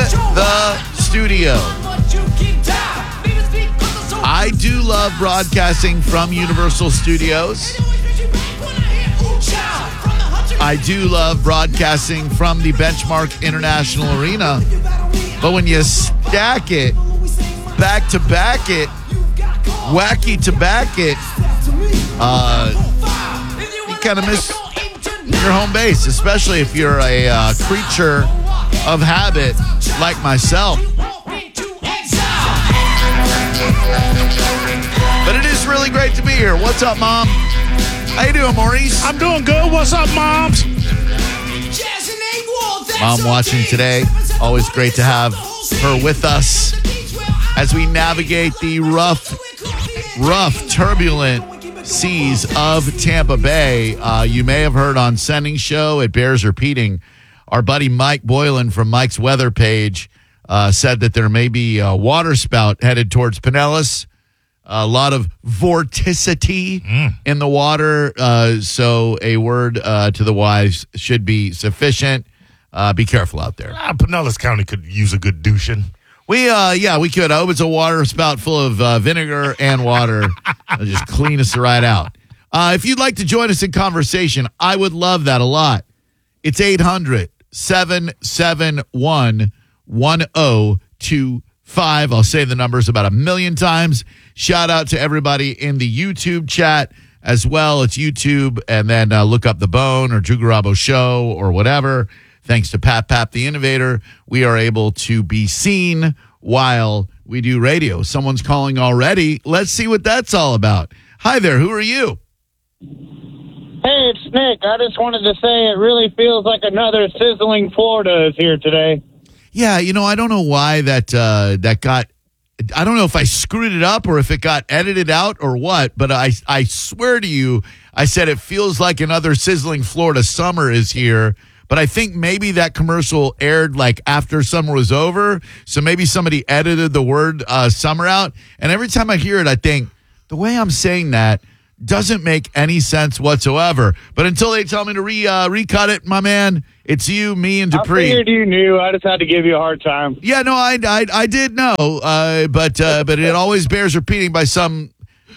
the studio. I do love broadcasting from Universal Studios. I do love broadcasting from the Benchmark International Arena. But when you stack it, back to back it, wacky to back it, you kind of miss your home base, especially if you're a creature of habit like myself. But it is really great to be here. What's up, Mom? How you doing, Maurice? I'm doing good. What's up, Moms? Mom watching today. Always great to have her with us as we navigate the rough, turbulent seas of Tampa Bay. You may have heard on Sending Show, it bears repeating, our buddy Mike Boylan from Mike's Weather page said that there may be a water spout headed towards Pinellas. A lot of vorticity in the water, so a word to the wise should be sufficient. Be careful out there. Pinellas County could use a good douching. We could. I hope it's a water spout full of vinegar and water. It'll just clean us right out. If you'd like to join us in conversation, I would love that a lot. It's 800-771-1025. I'll say the numbers about 1 million times. Shout out to everybody in the YouTube chat as well. It's YouTube, and then look up The Bone or Drew Garabo Show or whatever. Thanks to Pat the Innovator, we are able to be seen while we do radio. Someone's calling already. Let's see what that's all about. Hi there. Who are you? Hey, it's Nick. I just wanted to say it really feels like another sizzling Florida is here today. Yeah, I don't know why that got... I don't know if I screwed it up or if it got edited out or what, but I swear to you, I said it feels like another sizzling Florida summer is here. But I think maybe that commercial aired like after summer was over. So maybe somebody edited the word summer out. And every time I hear it, I think the way I'm saying that doesn't make any sense whatsoever. But until they tell me to recut it, my man, it's you, me, and Dupree. I figured you knew. I just had to give you a hard time. Yeah, no, I did know. But it always bears repeating by some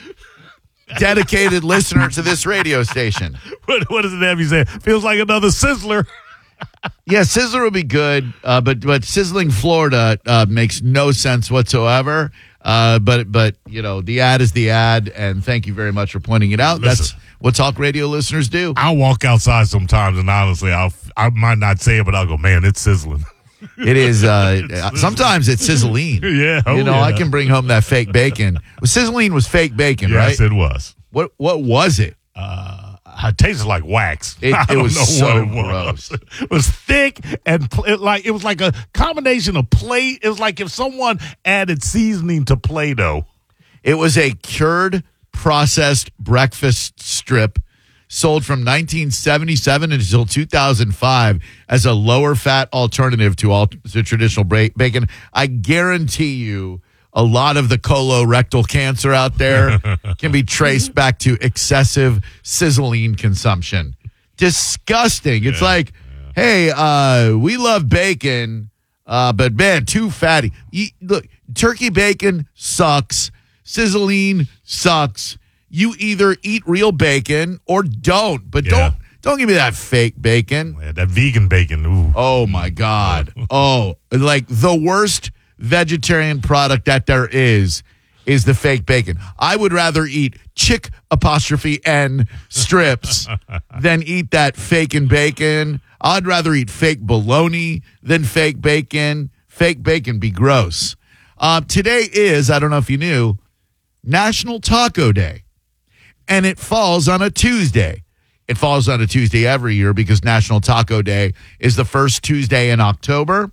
dedicated listener to this radio station. What does it have you say? Feels like another sizzler. Yeah, sizzler would be good, but sizzling Florida makes no sense whatsoever. But the ad is the ad, and thank you very much for pointing it out. Listen, that's what talk radio listeners do. I'll walk outside sometimes, and honestly, I might not say it, but I'll go, man, it's sizzling. It is. Sometimes it's sizzling. Yeah. I can bring home that fake bacon. Sizzling was fake bacon, right? Yes, it was. What was it? It tasted like wax. It was so gross. It was thick and it was like a combination of Play. It was like if someone added seasoning to Play-Doh. It was a cured, processed breakfast strip sold from 1977 until 2005 as a lower fat alternative to traditional bacon. I guarantee you a lot of the colorectal cancer out there can be traced back to excessive sizzling consumption. Disgusting. It's hey, we love bacon, but man, too fatty. Look, turkey bacon sucks. Sizzling sucks. You either eat real bacon or don't, but don't give me that fake bacon. Yeah, that vegan bacon. Ooh. Oh my God. Like the worst vegetarian product that there is the fake bacon. I would rather eat chick''N strips than eat that fake bacon. I'd rather eat fake bologna than fake bacon. Fake bacon be gross. Today is, I don't know if you knew, National Taco Day. And it falls on a Tuesday. It falls on a Tuesday every year because National Taco Day is the first Tuesday in October.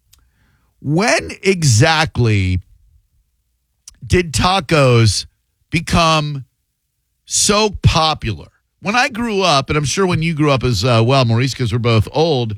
When exactly did tacos become so popular? When I grew up, and I'm sure when you grew up as well, Maurice, because we're both old.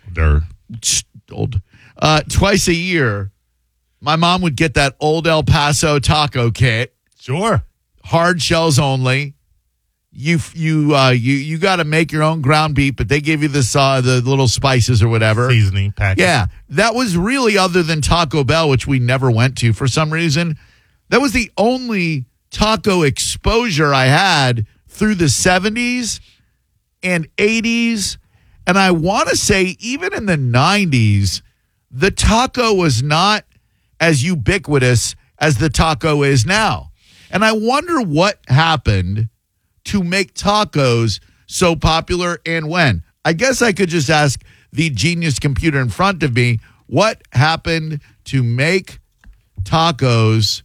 Old. Twice a year, my mom would get that old El Paso taco kit. Sure. Hard shells only. you got to make your own ground beef, but they give you the little spices or whatever. Seasoning package. Yeah, that was really, other than Taco Bell, which we never went to for some reason, that was the only taco exposure I had through the 70s and 80s. And I want to say even in the 90s, the taco was not as ubiquitous as the taco is now. And I wonder what happened to make tacos so popular and when. I guess I could just ask the genius computer in front of me, what happened to make tacos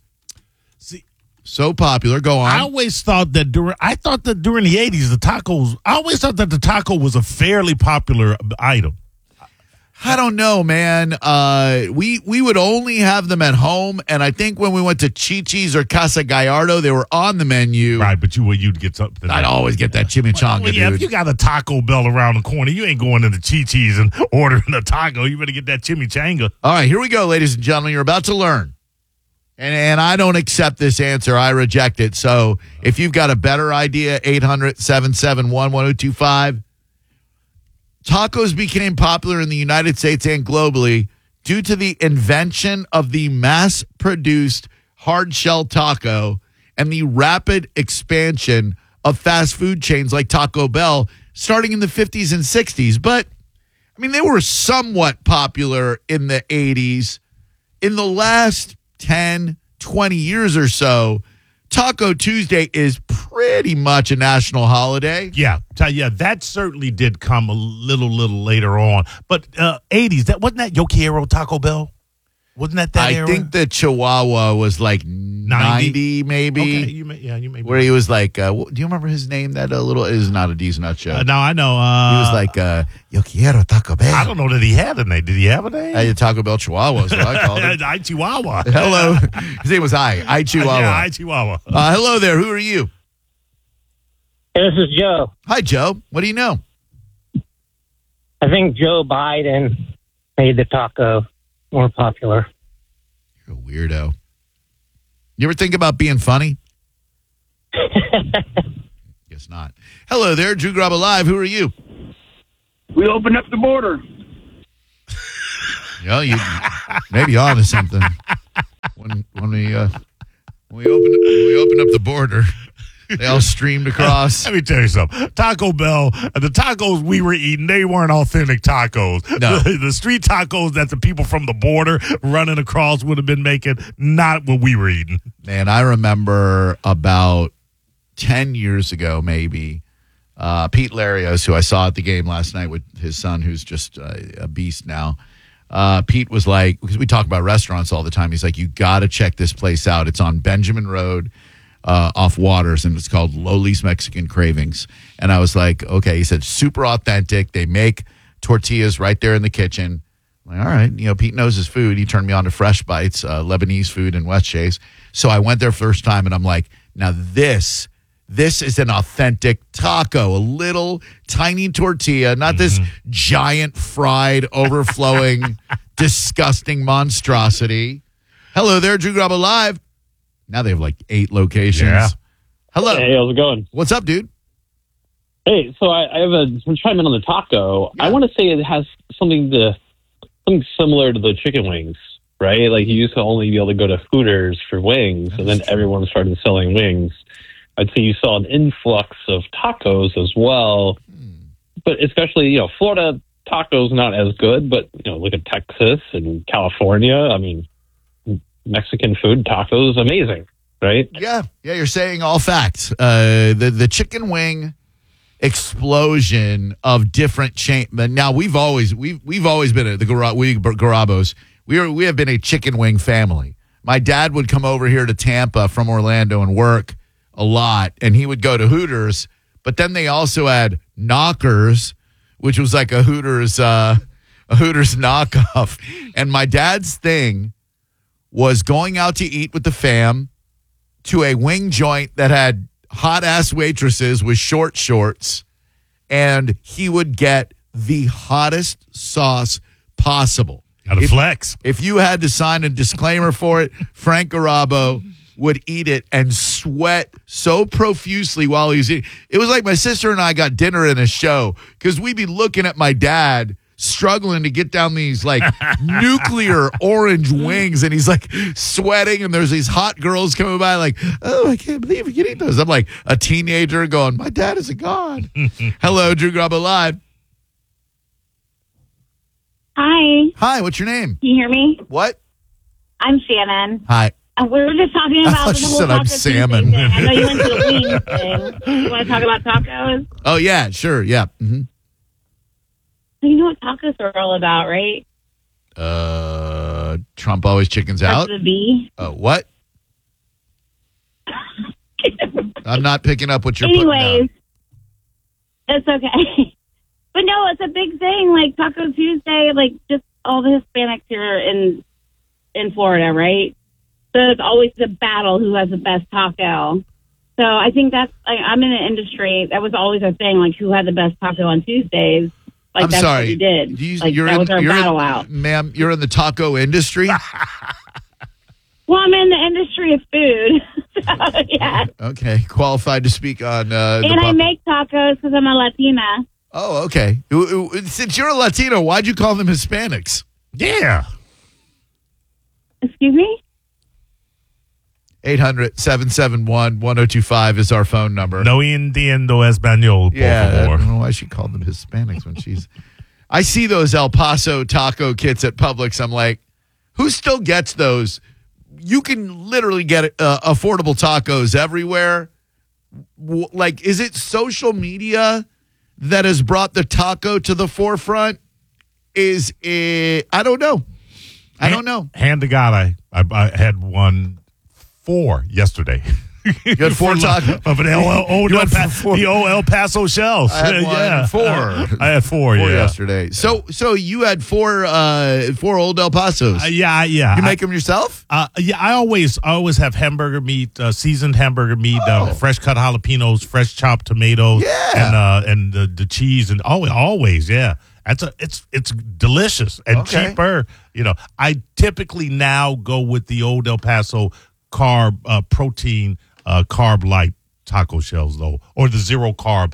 so popular? Go on. I always thought that during the 80s, I always thought that the taco was a fairly popular item. I don't know, man. We would only have them at home, and I think when we went to Chi-Chi's or Casa Gallardo, they were on the menu. Right, but you'd get something. I'd always get that chimichanga, well, yeah, dude. if you got a Taco Bell around the corner, you ain't going into Chi-Chi's and ordering a taco. You better get that chimichanga. All right, here we go, ladies and gentlemen. You're about to learn. And I don't accept this answer. I reject it. So if you've got a better idea, 800-771-1025. Tacos became popular in the United States and globally due to the invention of the mass-produced hard-shell taco and the rapid expansion of fast food chains like Taco Bell starting in the 50s and 60s. But, I mean, they were somewhat popular in the 80s. In the last 10, 20 years or so, Taco Tuesday is pretty much a national holiday. Yeah, that certainly did come a little later on. But 80s, wasn't that Yo Quiero Taco Bell? Wasn't that era? I think the Chihuahua was like 90 maybe. Okay, you may. Where he was like, do you remember his name? That little is not a D's Nut Show. No, I know. He was like, Yo Quiero Taco Bell. I don't know that he had a name. Did he have a name? Taco Bell Chihuahua is what I called it. I Chihuahua. Hello. His name was I Chihuahua. Yeah, I Chihuahua. Hello there. Who are you? Hey, this is Joe. Hi, Joe. What do you know? I think Joe Biden made the taco more popular. You're a weirdo. You ever think about being funny? Guess not. Hello there, Drew Graba Live. Who are you? We opened up the border. Yeah, you maybe on to something. When we opened up the border, they all streamed across. Let me tell you something. Taco Bell, the tacos we were eating, they weren't authentic tacos. No. The street tacos that the people from the border running across would have been making, not what we were eating. Man, I remember about 10 years ago, maybe, Pete Larios, who I saw at the game last night with his son, who's just a beast now. Pete was like, because we talk about restaurants all the time, he's like, you got to check this place out. It's on Benjamin Road. Off Waters, and it's called Loli's Mexican Cravings. And I was like, okay. He said, super authentic. They make tortillas right there in the kitchen. I'm like, all right. Pete knows his food. He turned me on to Fresh Bites, Lebanese food in West Chase. So I went there first time, and I'm like, now this is an authentic taco, a little tiny tortilla, not this giant fried, overflowing, disgusting monstrosity. Hello there, Drew Graba Live. Now they have like 8 locations. Yeah. Hello. Hey, how's it going? What's up, dude? Hey, so I have I'm chiming in on the taco. Yeah. I want to say it has something similar to the chicken wings, right? Like you used to only be able to go to Hooters for wings, and then everyone started selling wings. I'd say you saw an influx of tacos as well, but especially Florida tacos not as good, but look at Texas and California. I mean, Mexican food, tacos, amazing, right? Yeah, you're saying all facts. The chicken wing explosion of different chain. Now we've always been the Garabos. We have been a chicken wing family. My dad would come over here to Tampa from Orlando and work a lot, and he would go to Hooters. But then they also had Knockers, which was like a Hooters knockoff. And my dad's thing was going out to eat with the fam to a wing joint that had hot-ass waitresses with short shorts, and he would get the hottest sauce possible. Got to flex. If you had to sign a disclaimer for it, Frank Garabo would eat it and sweat so profusely while he was eating. It was like my sister and I got dinner in a show because we'd be looking at my dad struggling to get down these like nuclear orange wings, and he's like sweating, and there's these hot girls coming by like, oh, I can't believe you can eat those. I'm like a teenager going, my dad is a god. Hello, Drew Garabo Live. Hi, what's your name? Can you hear me? What? I'm Shannon. Hi. We were just talking I about thought the you whole said Taco I'm Tuesday salmon. thing. I know you went to the wings thing. You want to talk about tacos? Oh, yeah, sure, yeah. Mm-hmm. You know what tacos are all about, right? Trump always chickens out. That's the B. What? I'm not picking up what you're putting Anyways, down. it's okay. But no, it's a big thing, like Taco Tuesday, like just all the Hispanics here in Florida, right? So it's always a battle who has the best taco. So I think that's, I'm in an industry, that was always a thing, like who had the best taco on Tuesdays. Like I'm that's sorry. what we did. That was our battle out. Ma'am, you're in the taco industry? Well, I'm in the industry of food. So, yeah. Okay, qualified to speak on And I make tacos because I'm a Latina. Oh, okay. Since you're a Latino, why'd you call them Hispanics? Yeah. Excuse me? 800-771-1025 is our phone number. No entiendo español, por Yeah, I favor. don't know why she called them Hispanics when she's... I see those El Paso taco kits at Publix. I'm like, who still gets those? You can literally get affordable tacos everywhere. Like, is it social media that has brought the taco to the forefront? Is it... I don't know. I don't know. Hand to God, I had 4 yesterday. You had 4 tacos? Of an the El Paso shells. I had 4. I had 4, yeah. Yesterday. So you had 4 old El Pasos. Yeah. You make them yourself? Yeah, I always have hamburger meat, seasoned hamburger meat, fresh cut jalapenos, fresh chopped tomatoes, and the cheese, and always, yeah. It's delicious and cheaper. You know, I typically now go with the old El Paso protein carb light taco shells though, or the zero carb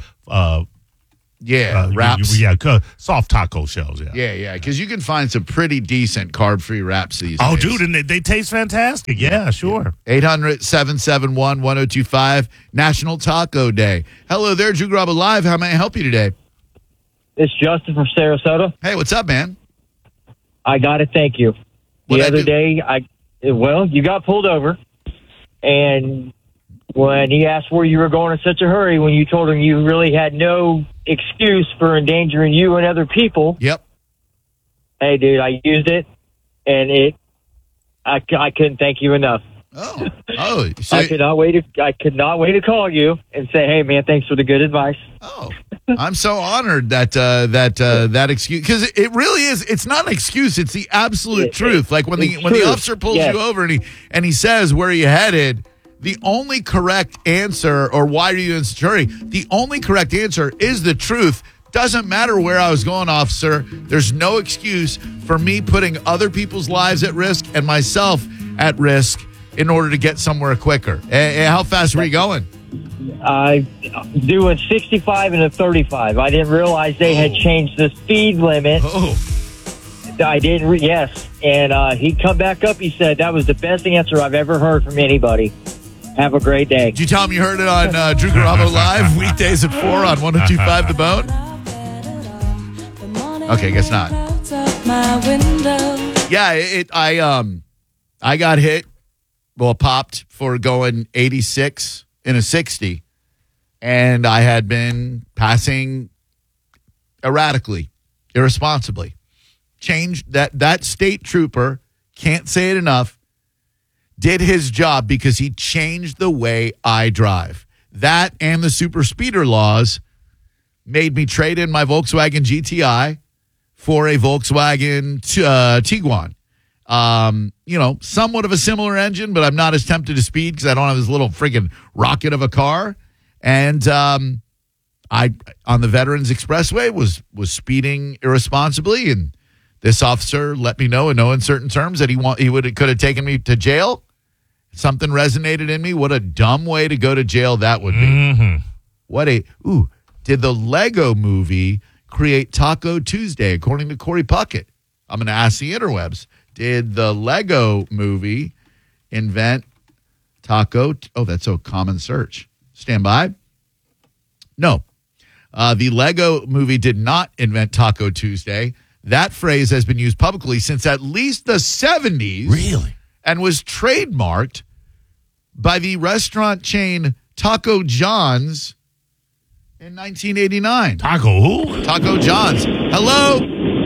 wraps. Soft taco shells. Yeah. Because you can find some pretty decent carb-free wraps these days. Oh, dude, and they taste fantastic. Yeah, sure. 800-771-1025, National Taco Day. Hello there, Drew Garabo Live. How may I help you today? It's Justin from Sarasota. Hey, what's up, man? I got to thank you. The other day, you got pulled over, and when he asked where you were going in such a hurry, when you told him you really had no excuse for endangering you and other people. Yep. Hey, dude, I used it, and I couldn't thank you enough. So I could not wait to call you and say, hey, man, thanks for the good advice. Oh, I'm so honored that excuse, because it really is. It's not an excuse. It's the absolute truth. Like when the officer pulls you over and he says, where are you headed? The only correct answer, or why are you in such a hurry? The only correct answer is the truth. Doesn't matter where I was going, officer. There's no excuse for me putting other people's lives at risk and myself at risk in order to get somewhere quicker. How fast were you going? Doing 65 and a 35. I didn't realize they had changed the speed limit. I didn't. Yes. And he'd come back up. He said, that was the best answer I've ever heard from anybody. Have a great day. Did you tell him you heard it on Drew Garabo Live, weekdays at 4 on 102.5 The Bone? Okay, guess not. Yeah, I got hit. Well, popped for going 86 in a 60, and I had been passing erratically, irresponsibly. Changed that state trooper, can't say it enough, did his job because he changed the way I drive. That and the super speeder laws made me trade in my Volkswagen GTI for a Volkswagen Tiguan. Somewhat of a similar engine, but I'm not as tempted to speed because I don't have this little freaking rocket of a car. And I, on the Veterans Expressway, was speeding irresponsibly, and this officer let me know in no uncertain terms that he could have taken me to jail. Something resonated in me. What a dumb way to go to jail that would be. Mm-hmm. Did the Lego movie create Taco Tuesday, according to Corey Puckett? I'm going to ask the interwebs. Did the Lego movie invent taco? That's a common search. Stand by. No. The Lego movie did not invent Taco Tuesday. That phrase has been used publicly since at least the 70s. Really? And was trademarked by the restaurant chain Taco John's in 1989. Taco who? Taco John's. Hello?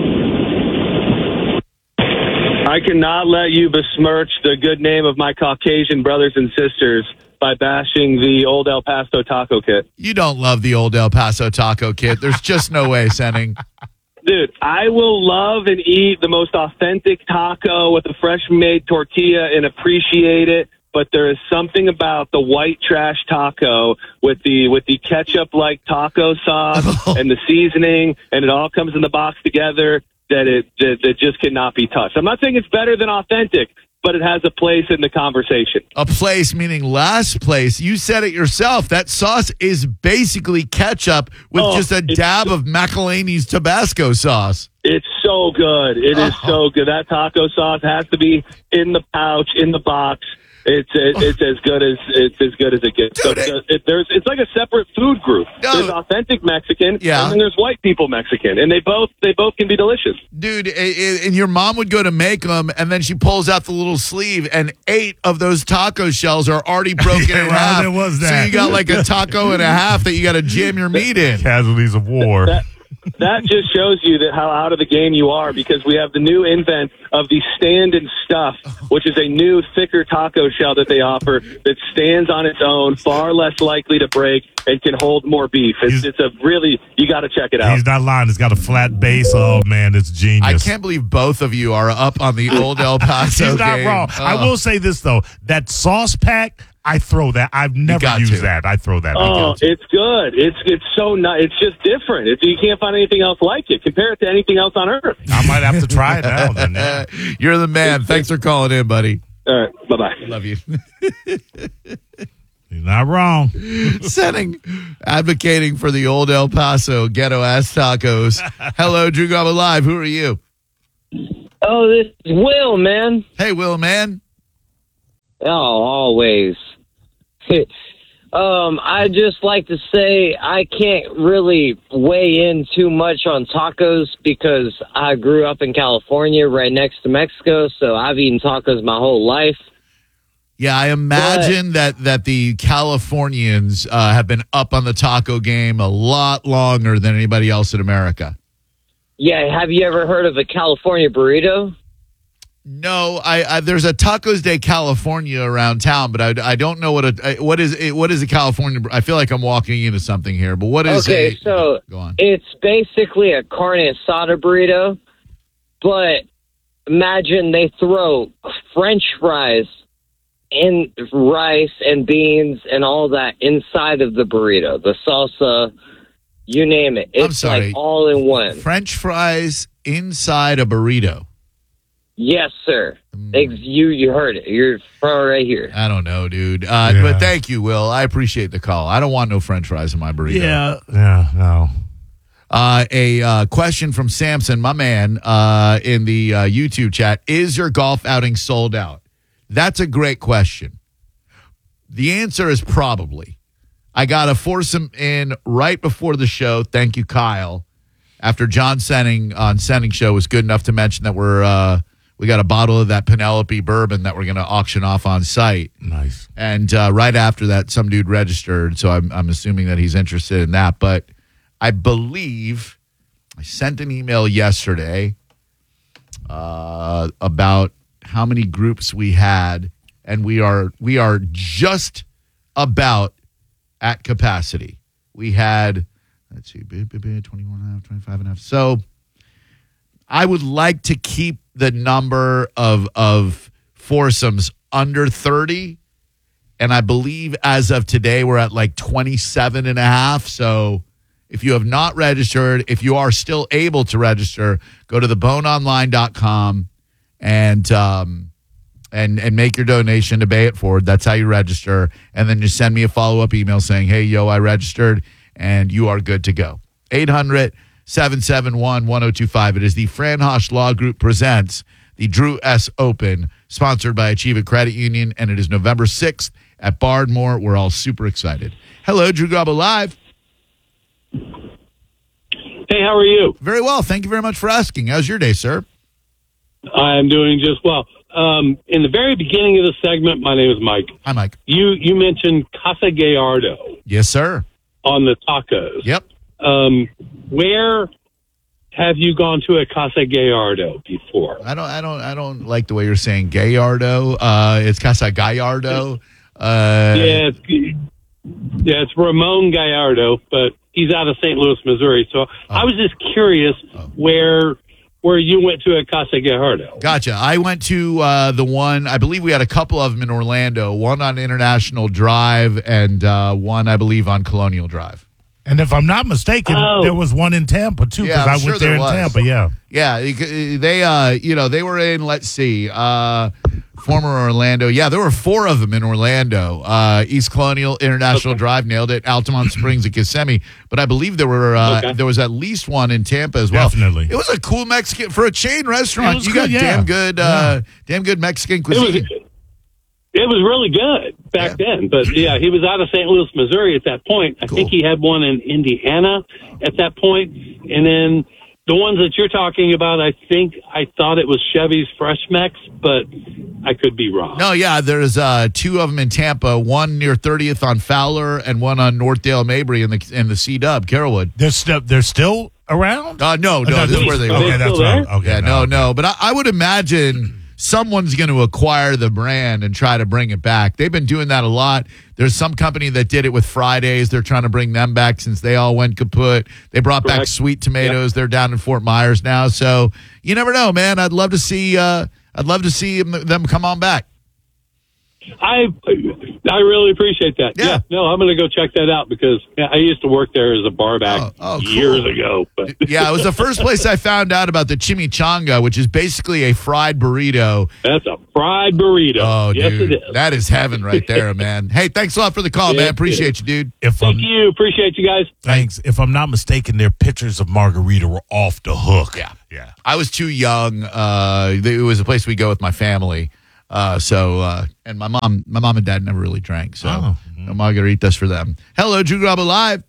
I cannot let you besmirch the good name of my Caucasian brothers and sisters by bashing the old El Paso taco kit. You don't love the old El Paso taco kit. There's just no way, Senning. Dude, I will love and eat the most authentic taco with a fresh-made tortilla and appreciate it, but there is something about the white trash taco with the ketchup-like taco sauce and the seasoning, and it all comes in the box together that just cannot be touched. I'm not saying it's better than authentic, but it has a place in the conversation. A place meaning last place. You said it yourself. That sauce is basically ketchup with just a dab of McElhaney's Tabasco sauce. It's so good. It is so good. That taco sauce has to be in the pouch, in the box. It's as good as it gets. Dude, so it's like a separate food group. There's authentic Mexican, and then there's white people Mexican, and they both can be delicious. Dude, and your mom would go to make them, and then she pulls out the little sleeve, and 8 of those taco shells are already broken in half. There was that. So you got like a taco and a half that you got to jam your meat in. Casualties of war. That just shows you that how out of the game you are, because we have the new invent of the stand and stuff, which is a new thicker taco shell that they offer that stands on its own, far less likely to break, and can hold more beef. It's a really, you got to check it out. He's not lying. It's got a flat base. Oh man, it's genius. I can't believe both of you are up on the old El Paso He's not game. wrong. I will say this though, that sauce pack, I throw that. I've never used that. I throw that. Oh, it's good. It's so nice. It's just different. You can't find anything else like it. Compare it to anything else on earth. I might have to try it now. Then, yeah. You're the man. Thanks for calling in, buddy. All right. Bye-bye. Love you. You're not wrong. Advocating for the old El Paso ghetto-ass tacos. Hello, Drew Garbo Live. Who are you? Oh, this is Will, man. Hey, Will, man. Oh, always. I just like to say I can't really weigh in too much on tacos because I grew up in California right next to Mexico, so I've eaten tacos my whole life. Yeah, I imagine that the Californians have been up on the taco game a lot longer than anybody else in America. Yeah, have you ever heard of a California burrito? No, I there's a Tacos de California around town, but I don't know what is a California. I feel like I'm walking into something here, but what is okay? So go on. It's basically a carne asada burrito, but imagine they throw French fries and rice and beans and all that inside of the burrito, the salsa, you name it. It's like all in one. French fries inside a burrito. Yes, sir. You heard it. You're from right here. I don't know, dude. But thank you, Will. I appreciate the call. I don't want no French fries in my burrito. No. A question from Samson, my man, in the YouTube chat. Is your golf outing sold out? That's a great question. The answer is probably. I got a foursome in right before the show. Thank you, Kyle. After John Senning on Senning Show was good enough to mention that we got a bottle of that Penelope bourbon that we're going to auction off on site. Nice. And right after that, some dude registered, so I'm assuming that he's interested in that. But I believe I sent an email yesterday about how many groups we had, and we are just about at capacity. We had, let's see, 21 and a half, 25 and a half. So I would like to keep the number of foursomes under 30. And I believe as of today, we're at like 27 and a half. So if you have not registered, if you are still able to register, go to theboneonline.com and and make your donation to Bay It Forward. That's how you register. And then just send me a follow-up email saying, hey, yo, I registered, and you are good to go. 800-771-1025. It is the Fran Hosch Law Group presents the Drew S. Open, sponsored by Achieve It Credit Union, and it is November 6th at Bardmore. We're all super excited. Hello, Drew Garabo Live. Hey, how are you? Very well. Thank you very much for asking. How's your day, sir? I'm doing just well. In the very beginning of the segment, my name is Mike. Hi, Mike. You mentioned Casa Gallardo. Yes, sir. On the tacos. Yep. Where have you gone to a Casa Gallardo before? I don't like the way you're saying Gallardo. It's Casa Gallardo. It's Ramon Gallardo, but he's out of St. Louis, Missouri. So I was just curious where you went to a Casa Gallardo. Gotcha. I went to the one, I believe we had a couple of them in Orlando, one on International Drive and one, I believe, on Colonial Drive. And if I'm not mistaken, there was one in Tampa, too, because I went there in Tampa, yeah. Yeah, they were in, let's see, former Orlando. Yeah, there were 4 of them in Orlando. East Colonial, International Drive, nailed it. Altamont Springs and Kissimmee. But I believe there was at least one in Tampa as well. Definitely. It was a cool Mexican, for a chain restaurant. You got damn good Mexican cuisine. It was really good back then. But, he was out of St. Louis, Missouri at that point. I think he had one in Indiana at that point. And then the ones that you're talking about, I thought it was Chevy's Fresh Mex, but I could be wrong. No, yeah, there's 2 of them in Tampa, one near 30th on Fowler and one on Northdale Mabry in the C-Dub, Carrollwood. They're still around? No, this is where they were. Okay, that's right. Okay, no. But I would imagine someone's going to acquire the brand and try to bring it back. They've been doing that a lot. There's some company that did it with Fridays. They're trying to bring them back since they all went kaput. They brought back Sweet Tomatoes. Yep. They're down in Fort Myers now. So you never know, man. I'd love to see them come on back. I really appreciate that. Yeah. No, I'm going to go check that out because I used to work there as a bar back years ago. But yeah, it was the first place I found out about the chimichanga, which is basically a fried burrito. That's a fried burrito. Oh, yes, dude, it is. That is heaven right there, man. Hey, thanks a lot for the call, man. Appreciate you, dude. Thank you. Appreciate you guys. Thanks. If I'm not mistaken, their pictures of margarita were off the hook. Yeah. I was too young. It was a place we go with my family. And my mom and dad never really drank, so no margaritas for them. Hello, Drew Garabo Live.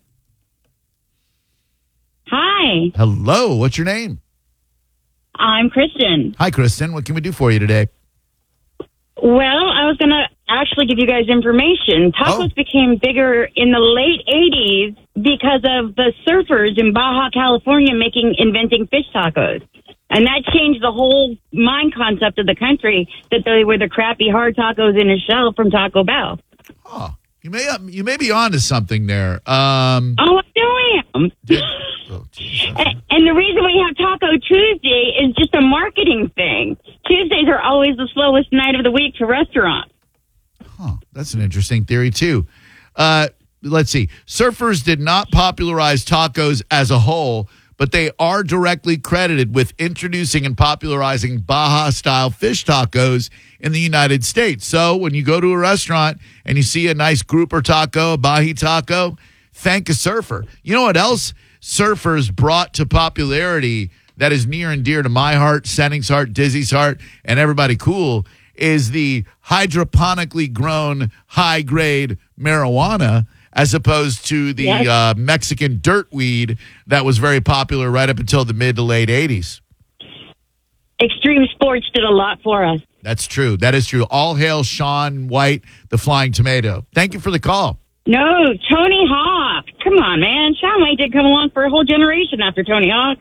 Hi. Hello, what's your name? I'm Kristen. Hi, Kristen. What can we do for you today? Well, I was going to actually give you guys information. Tacos became bigger in the late 80s because of the surfers in Baja California inventing fish tacos. And that changed the whole mind concept of the country, that they were the crappy hard tacos in a shell from Taco Bell. Oh, you may be onto something there. I know I am. And the reason we have Taco Tuesday is just a marketing thing. Tuesdays are always the slowest night of the week for restaurants. That's an interesting theory, too. Let's see. Surfers did not popularize tacos as a whole, but they are directly credited with introducing and popularizing Baja-style fish tacos in the United States. So when you go to a restaurant and you see a nice grouper taco, a Baja taco, thank a surfer. You know what else surfers brought to popularity that is near and dear to my heart, Senning's heart, Dizzy's heart, and everybody cool, is the hydroponically grown high-grade marijuana, as opposed to the Mexican dirtweed that was very popular right up until the mid to late 80s. Extreme sports did a lot for us. That's true. That is true. All hail Shaun White, the Flying Tomato. Thank you for the call. No, Tony Hawk. Come on, man. Shaun White did come along for a whole generation after Tony Hawk.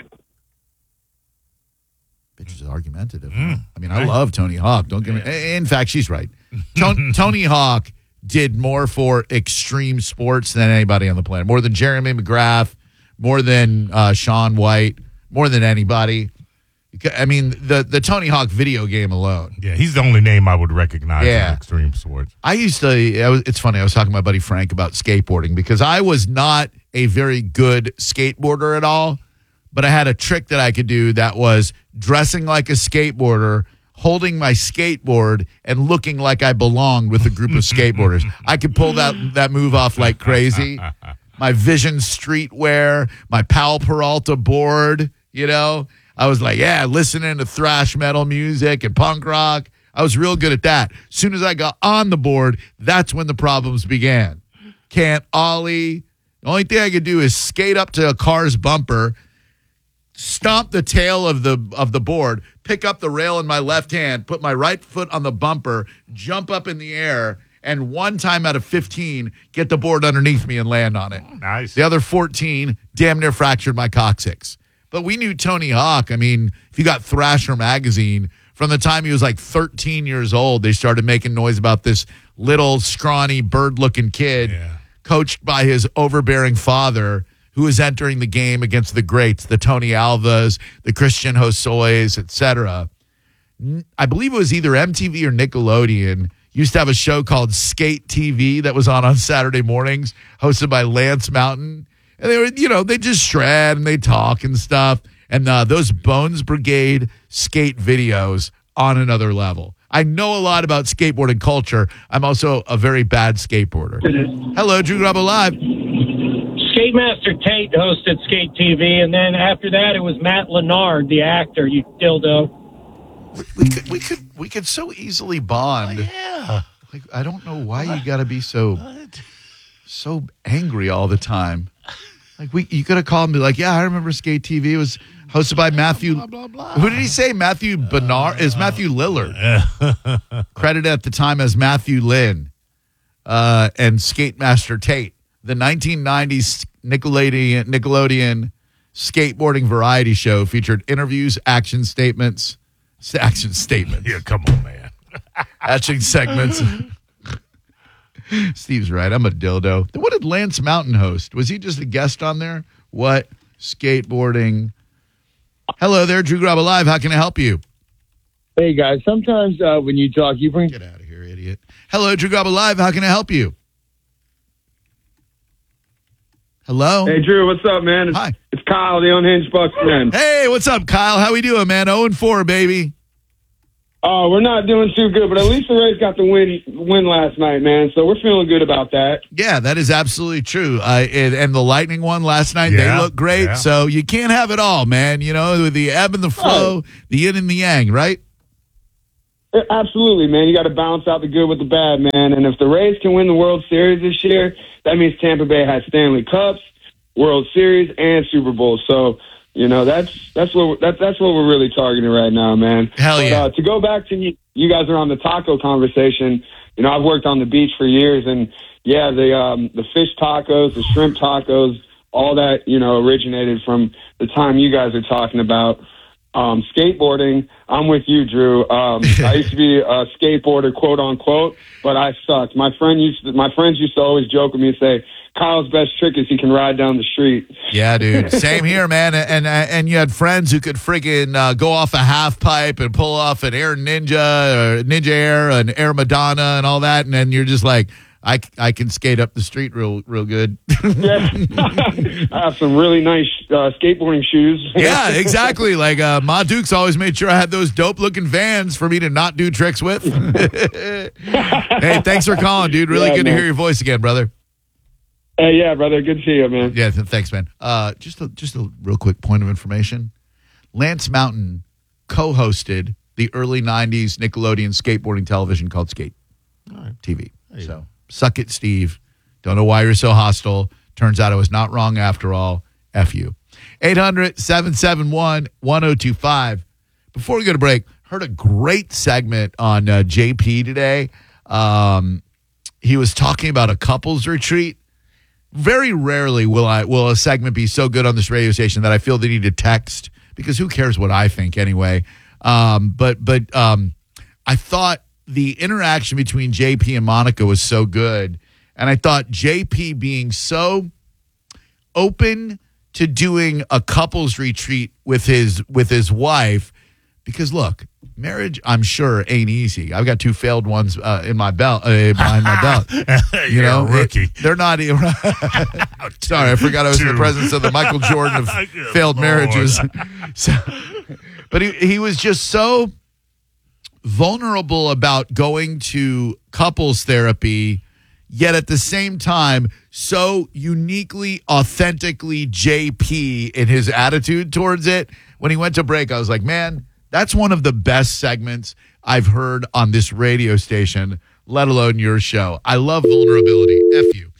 Bitch is argumentative. I mean, I love Tony Hawk. Don't get me. In fact, she's right. Tony Hawk did more for extreme sports than anybody on the planet. More than Jeremy McGrath, more than Shaun White, more than anybody. I mean, the Tony Hawk video game alone. Yeah, he's the only name I would recognize in extreme sports. It's funny, I was talking to my buddy Frank about skateboarding because I was not a very good skateboarder at all, but I had a trick that I could do that was dressing like a skateboarder, holding my skateboard and looking like I belonged with a group of skateboarders. I could pull that move off like crazy. My Vision streetwear, my Powell Peralta board, you know. I was like, yeah, listening to thrash metal music and punk rock. I was real good at that. As soon as I got on the board, that's when the problems began. Can't ollie. The only thing I could do is skate up to a car's bumper, stomp the tail of the board, pick up the rail in my left hand, put my right foot on the bumper, jump up in the air, and one time out of 15, get the board underneath me and land on it. Nice. The other 14, damn near fractured my coccyx. But we knew Tony Hawk. I mean, if you got Thrasher magazine, from the time he was like 13 years old, they started making noise about this little, scrawny, bird-looking kid coached by his overbearing father, who is entering the game against the greats, the Tony Alvas, the Christian Hosois, etc. I believe it was either MTV or Nickelodeon used to have a show called Skate TV that was on Saturday mornings, hosted by Lance Mountain. And they were, you know, they just shred and they talk and stuff. And those Bones Brigade skate videos on another level. I know a lot about skateboarding culture. I'm also a very bad skateboarder. Hello, Drew Grabo Live. Skate Master Tate hosted Skate TV, and then after that, it was Matt Lennard, the actor. You dildo. We could so easily bond. Yeah. Like, I don't know why you got to be so angry all the time. Like you could have called and be like, yeah, I remember Skate TV. It was hosted by Matthew. Blah, blah, blah. Who did he say? Matthew Bernard is Matthew Lillard. Credited at the time as Matthew Lynn and Skate Master Tate. The 1990s Nickelodeon skateboarding variety show featured interviews, action statements. Yeah, come on, man. Action segments. Steve's right. I'm a dildo. What did Lance Mountain host? Was he just a guest on there? What? Skateboarding. Hello there, Drew Grabo Live. How can I help you? Hey, guys. Sometimes when you talk, you bring... Get out of here, idiot. Hello, Drew Grabo Live. How can I help you? Hello? Hey, Drew. What's up, man? Hi. It's Kyle, the Unhinged Bucks man. Hey, what's up, Kyle? How we doing, man? 0-4, baby. Oh, we're not doing too good, but at least the Rays got the win last night, man. So we're feeling good about that. Yeah, that is absolutely true. And the Lightning won last night. Yeah, they look great. yeah. So you can't have it all, man. You know, with the ebb and the flow, the yin and the yang, right? Absolutely, man. You got to balance out the good with the bad, man. And if the Rays can win the World Series this year, that means Tampa Bay has Stanley Cups, World Series, and Super Bowl. So, you know, that's what we're really targeting right now, man. Hell yeah. But, to go back to you guys are on the taco conversation. You know, I've worked on the beach for years, and yeah, the fish tacos, the shrimp tacos, all that, you know, originated from the time you guys are talking about. Skateboarding, I'm with you, Drew. I used to be a skateboarder, quote unquote, but I sucked. My friends used to always joke with me and say, Kyle's best trick is he can ride down the street. Yeah, dude. Same here, man. And you had friends who could friggin' go off a half pipe and pull off an Air Ninja or Ninja Air, an Air Madonna and all that. And then you're just like, I can skate up the street real good. Yeah. I have some really nice skateboarding shoes. Yeah, exactly. Like Ma Dukes always made sure I had those dope-looking Vans for me to not do tricks with. Hey, thanks for calling, dude. Really good to hear your voice again, brother. Hey, yeah, brother. Good to see you, man. Yeah, thanks, man. Just a real quick point of information. Lance Mountain co-hosted the early 90s Nickelodeon skateboarding television called Skate TV. So, suck it, Steve. Don't know why you're so hostile. Turns out I was not wrong after all. F you. 800-771-1025. Before we go to break, heard a great segment on JP today. He was talking about a couples retreat. Very rarely will a segment be so good on this radio station that I feel the need to text, because who cares what I think anyway. But I thought the interaction between JP and Monica was so good, and I thought JP being so open to doing a couples retreat with his wife, because look, marriage, I'm sure, ain't easy. I've got 2 failed ones in my belt, behind my belt. You're a rookie. They're not even. Sorry, I forgot I was in the presence of the Michael Jordan of failed marriages. So, but he was just so vulnerable about going to couples therapy, yet at the same time, so uniquely, authentically JP in his attitude towards it. When he went to break, I was like, man, that's one of the best segments I've heard on this radio station, let alone your show. I love vulnerability. F you.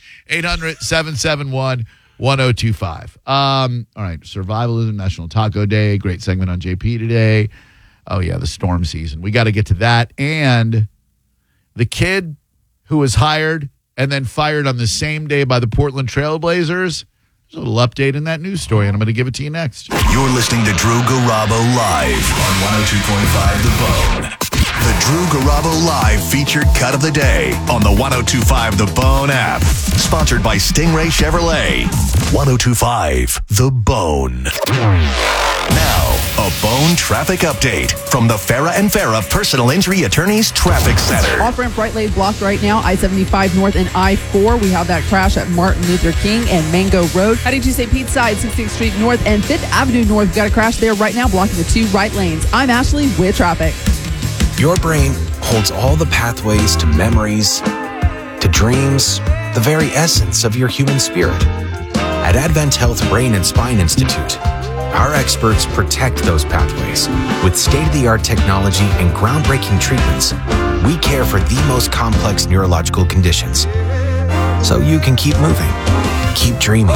800-771-1025. All right. Survivalism, National Taco Day. Great segment on JP today. Oh, yeah, the storm season. We got to get to that. And the kid who was hired and then fired on the same day by the Portland Trailblazers. There's a little update in that news story, and I'm going to give it to you next. You're listening to Drew Garabo live on 102.5 The Bone. The Drew Garabo Live featured cut of the day on the 102.5 The Bone app. Sponsored by Stingray Chevrolet. 102.5 The Bone. Now, a Bone traffic update from the Farah and Farah Personal Injury Attorneys Traffic Center. Off-ramp right lane blocked right now, I-75 North and I-4. We have that crash at Martin Luther King and Mango Road. Heading to St. Pete's side, 16th Street North and 5th Avenue North. We've got a crash there right now, blocking the 2 right lanes. I'm Ashley with traffic. Your brain holds all the pathways to memories, to dreams, the very essence of your human spirit. At Advent Health Brain and Spine Institute, our experts protect those pathways. With state-of-the-art technology and groundbreaking treatments, we care for the most complex neurological conditions. So you can keep moving, keep dreaming,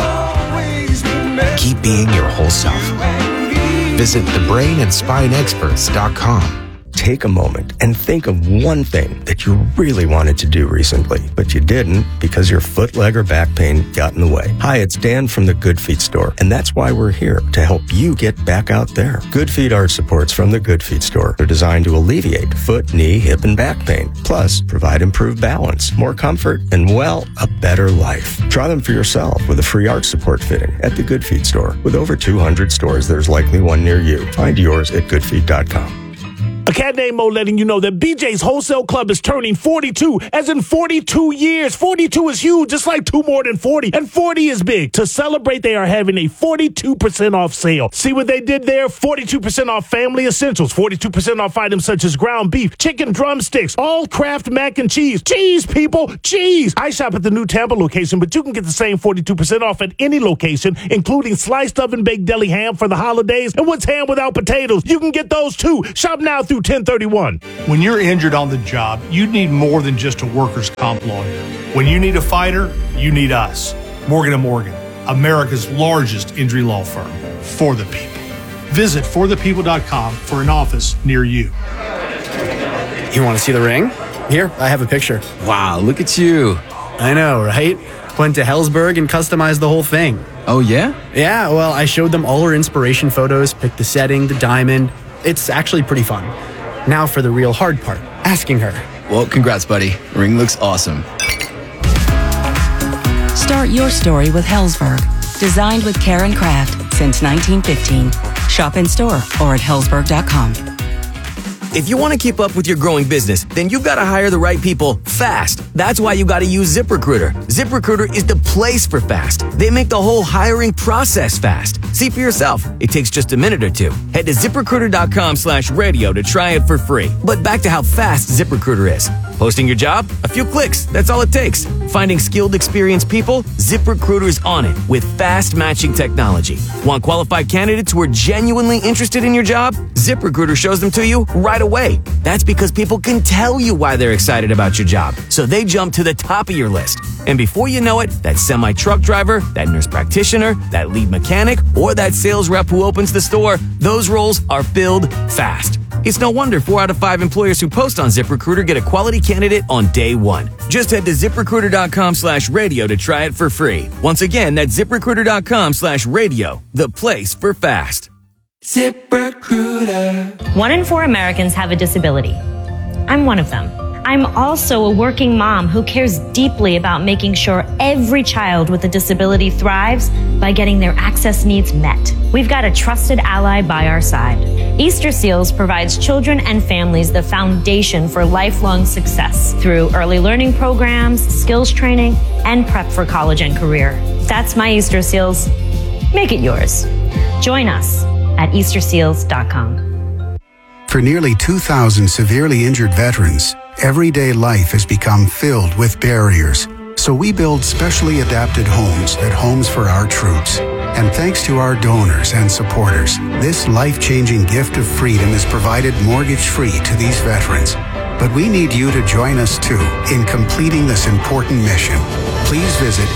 keep being your whole self. Visit thebrainandspineexperts.com. Take a moment and think of one thing that you really wanted to do recently, but you didn't because your foot, leg, or back pain got in the way. Hi, it's Dan from the Good Feet store, and that's why we're here, to help you get back out there. Good Feet arch supports from the Good Feet store are designed to alleviate foot, knee, hip, and back pain, plus provide improved balance, more comfort, and, well, a better life. Try them for yourself with a free arch support fitting at the Good Feet store. With over 200 stores, there's likely one near you. Find yours at goodfeet.com. A cat named Mo letting you know that BJ's Wholesale Club is turning 42, as in 42 years. 42 is huge, just like 2 more than 40, and 40 is big. To celebrate, they are having a 42% off sale. See what they did there? 42% off family essentials, 42% off items such as ground beef, chicken drumsticks, all Kraft mac and cheese. Cheese, people, cheese! I shop at the new Tampa location, but you can get the same 42% off at any location, including sliced oven-baked deli ham for the holidays. And what's ham without potatoes? You can get those too. Shop now through 1031. When you're injured on the job, you need more than just a workers' comp lawyer. When you need a fighter, you need us. Morgan & Morgan, America's largest injury law firm. For the people. Visit forthepeople.com for an office near you. You want to see the ring? Here, I have a picture. Wow, look at you. I know, right? Went to Helzberg and customized the whole thing. Oh, yeah? Yeah, well, I showed them all her inspiration photos, picked the setting, the diamond. It's actually pretty fun. Now for the real hard part, asking her. Well, congrats, buddy. Ring looks awesome. Start your story with Helzberg. Designed with care and craft since 1915. Shop in store or at helzberg.com. If you want to keep up with your growing business, then you've got to hire the right people fast. That's why you got to use ZipRecruiter. ZipRecruiter is the place for fast. They make the whole hiring process fast. See for yourself. It takes just a minute or two. Head to ZipRecruiter.com/radio to try it for free. But back to how fast ZipRecruiter is. Posting your job? A few clicks. That's all it takes. Finding skilled, experienced people? ZipRecruiter's on it with fast matching technology. Want qualified candidates who are genuinely interested in your job? ZipRecruiter shows them to you right away. That's because people can tell you why they're excited about your job. So they jump to the top of your list. And before you know it, that semi-truck driver, that nurse practitioner, that lead mechanic, or that sales rep who opens the store, those roles are filled fast. It's no wonder 4 out of 5 employers who post on ZipRecruiter get a quality candidate on day one. Just head to ZipRecruiter.com/radio to try it for free. Once again, that's ZipRecruiter.com/radio, the place for fast. ZipRecruiter. 1 in 4 Americans have a disability. I'm one of them. I'm also a working mom who cares deeply about making sure every child with a disability thrives by getting their access needs met. We've got a trusted ally by our side. Easter Seals provides children and families the foundation for lifelong success through early learning programs, skills training, and prep for college and career. That's my Easter Seals. Make it yours. Join us at easterseals.com. For nearly 2,000 severely injured veterans, everyday life has become filled with barriers. So we build specially adapted homes at Homes for Our Troops. And thanks to our donors and supporters, this life-changing gift of freedom is provided mortgage-free to these veterans. But we need you to join us too in completing this important mission. Please visit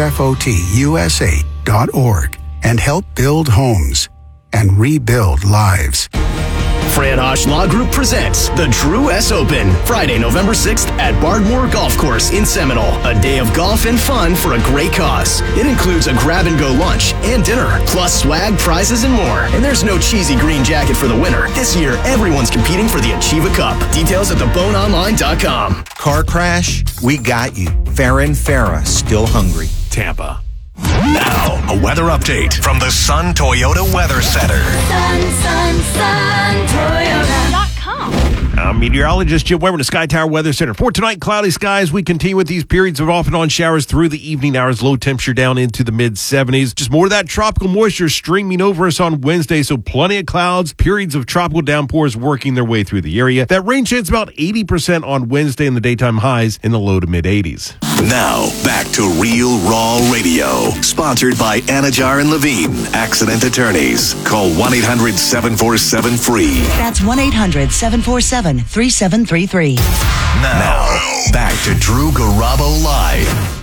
hfotusa.org and help build homes and rebuild lives. Fran Hosch Law Group presents the Drew S. Open, Friday, November 6th at Bardmore Golf Course in Seminole. A day of golf and fun for a great cause. It includes a grab-and-go lunch and dinner, plus swag, prizes, and more. And there's no cheesy green jacket for the winner. This year, everyone's competing for the Achieva Cup. Details at theboneonline.com. Car crash? We got you. Farron Farah, still hungry. Tampa. Now, a weather update from the Sun Toyota Weather Center. Sun, Toyota.com. I'm meteorologist Jim Weber in the Sky Tower Weather Center. For tonight, cloudy skies. We continue with these periods of off and on showers through the evening hours. Low temperature down into the mid-70s. Just more of that tropical moisture streaming over us on Wednesday, so plenty of clouds. Periods of tropical downpours working their way through the area. That rain chance about 80% on Wednesday, and the daytime highs in the low to mid-80s. Now, back to Real Raw Radio. Sponsored by Anajar and Levine, accident attorneys. Call 1-800-747-FREE. That's 1-800-747-3733. Now, back to Drew Garabo Live.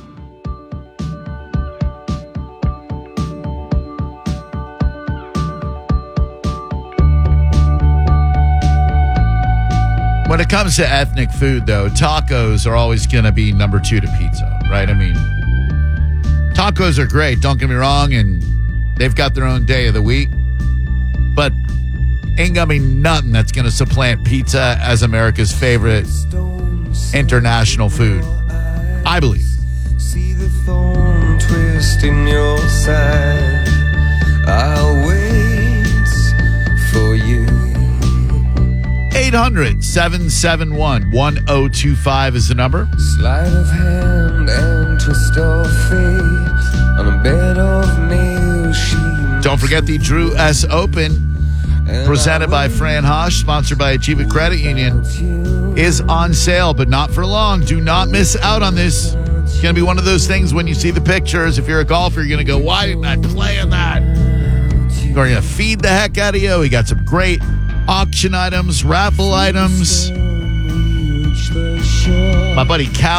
When it comes to ethnic food, though, tacos are always going to be number 2 to pizza, right? I mean, tacos are great, don't get me wrong, and they've got their own day of the week. But ain't going to be nothing that's going to supplant pizza as America's favorite international food, I believe. See the thorn twist in your side. I'll wait for you. 800-771-1025 is the number. Sleight of hand and twist of fate on a bed of nails. Don't forget the Drew S. Open, presented by Fran Hosch, sponsored by Achieva Credit Union, is on sale, but not for long. Do not miss out on this. It's going to be one of those things when you see the pictures. If you're a golfer, you're going to go, why didn't I play in that? We're going to feed the heck out of you. We got some great auction items, raffle items. My buddy Cal